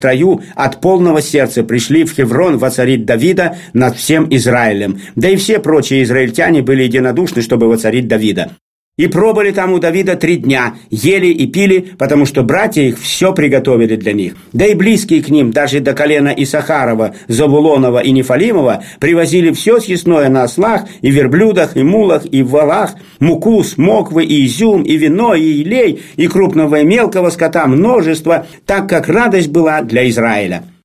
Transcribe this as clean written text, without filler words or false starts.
краю от полного сердца пришли в Хеврон воцарить Давида над всем Израилем. Да и все прочие израильтяне были единодушны, чтобы воцарить Давида. И пробыли там у Давида 3 дня, ели и пили, потому что братья их все приготовили для них. Да и близкие к ним, даже до колена Исахарова, Завулонова и Нефалимова, привозили все съестное на ослах, и верблюдах, и мулах, и волах, муку, смоквы, и изюм, и вино, и елей, и крупного и мелкого скота множество, так как радость была для Израиля.